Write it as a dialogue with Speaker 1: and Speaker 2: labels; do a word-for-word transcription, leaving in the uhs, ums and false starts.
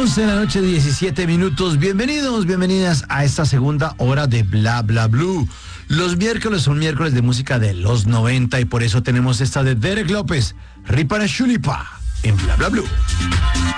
Speaker 1: once de la noche, diecisiete minutos. Bienvenidos, bienvenidas a esta segunda hora de Bla Bla Blue. Los miércoles son miércoles de música de los noventa y por eso tenemos esta de Derek López, Ripa na Chulipa, en Bla Bla Blue.